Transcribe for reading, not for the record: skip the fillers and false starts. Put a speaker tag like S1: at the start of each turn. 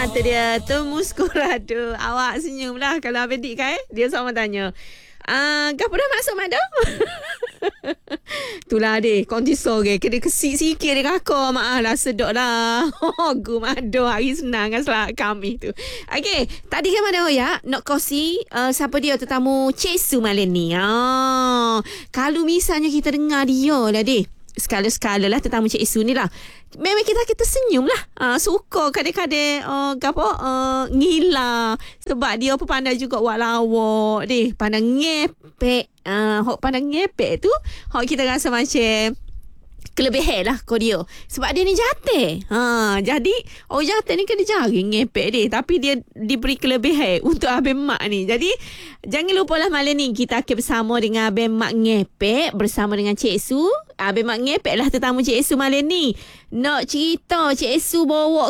S1: Tu dia Tumus Kurado. Awak senyum lah kalau Abang Dik kan. Dia sama tanya, Gapa dah masuk Mado? Itulah deh, konti sore. Kena kesik sikit dia kakak. Maaf lah, sedok lah. Gu Mado, hari senang kan selak kami tu. Okey, tadi kan Mado ya, nak kongsi siapa dia tetamu Cik Su malam ni. Kalau misalnya kita dengar dia lah deh. Sekala-sekala lah tetamu Cik Su ni lah. Memang kita senyum lah. Suka kadang-kadang ngila. Sebab dia pun pandai juga buat lawak deh. Pandai ngepek. Hok pandai ngepek tu, hok kita rasa macam kelebihan lah kau dia. Sebab dia ni jatuh. Jadi orang jatuh ni kena jaring ngepek dia. Tapi dia diberi kelebihan untuk Abang Mak ni. Jadi jangan lupa lah malam ni kita akan bersama dengan Abang Mak ngepek bersama dengan Cik Su. Abang Mak ngepek lah tetamu Cik Su malam ni. Nak cerita Cik Su bawa